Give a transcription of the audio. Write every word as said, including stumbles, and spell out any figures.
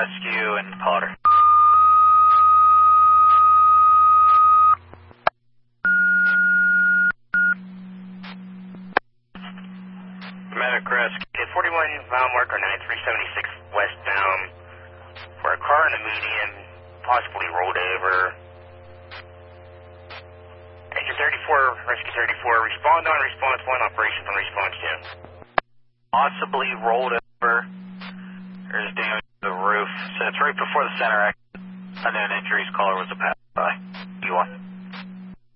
rescue and Potter. Medic rescue, forty-one mile marker nine three seven six westbound for a car in a median, possibly rolled over. Engine thirty-four, rescue thirty-four, respond on response one, operations on response two. Possibly rolled over. There's damage to the roof. So it's right before the center exit. Unknown injuries, caller was a passenger.